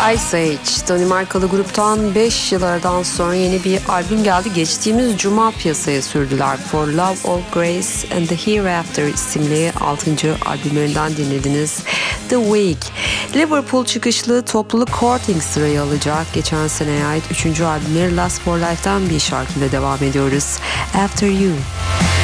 Ice Age, Danimarkalı gruptan 5 yıl aradan sonra yeni bir albüm geldi. Geçtiğimiz cuma piyasaya sürdüler. For Love of Grace and the Hereafter isimli 6. albümlerinden dinlediniz. The Week. Liverpool çıkışlı topluluk Courting sırayı alacak. Geçen seneye ait 3. albümleri Last for Life'dan bir şarkıyla devam ediyoruz. After You.